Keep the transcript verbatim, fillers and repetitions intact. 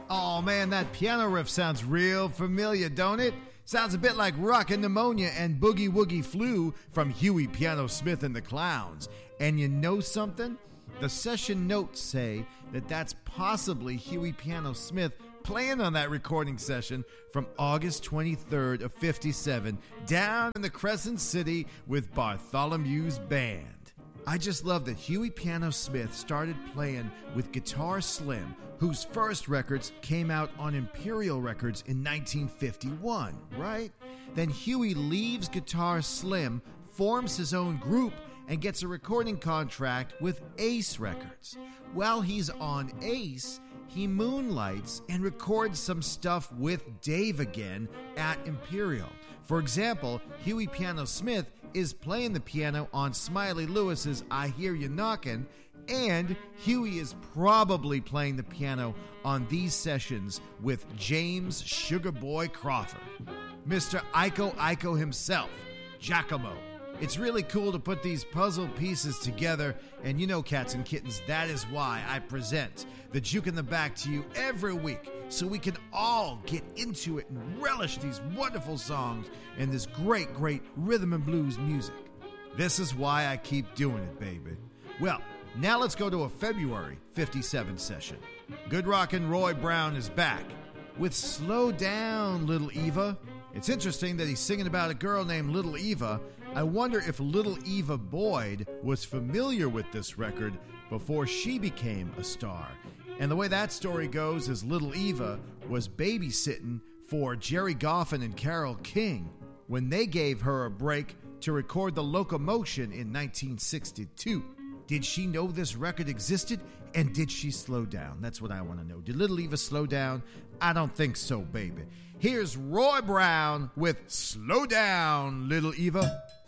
Oh man, that piano riff sounds real familiar, don't it? Sounds a bit like Rockin' Pneumonia and Boogie Woogie Flu from Huey Piano Smith and the Clowns. And you know something? The session notes say that that's possibly Huey Piano Smith playing on that recording session from August twenty-third of fifty-seven down in the Crescent City with Bartholomew's band. I just love that Huey Piano Smith started playing with Guitar Slim, whose first records came out on Imperial Records in nineteen fifty-one, right? Then Huey leaves Guitar Slim, forms his own group, and gets a recording contract with Ace Records. While he's on Ace, he moonlights and records some stuff with Dave again at Imperial. For example, Huey Piano Smith is playing the piano on Smiley Lewis's I Hear You Knockin', and Huey is probably playing the piano on these sessions with James Sugar Boy Crawford, Mister Iko Iko himself, Giacomo. It's really cool to put these puzzle pieces together, and you know, cats and kittens, that is why I present the Juke in the Back to you every week, so we can all get into it and relish these wonderful songs and this great, great rhythm and blues music. This is why I keep doing it, baby. Well, now let's go to a February fifty-seven session. Good Rockin' Roy Brown is back with Slow Down, Little Eva. It's interesting that he's singing about a girl named Little Eva. I wonder if Little Eva Boyd was familiar with this record before she became a star. And the way that story goes is Little Eva was babysitting for Jerry Goffin and Carole King when they gave her a break to record The Locomotion in nineteen sixty-two. Did she know this record existed? And did she slow down? That's what I want to know. Did Little Eva slow down? I don't think so, baby. Here's Roy Brown with Slow Down, Little Eva.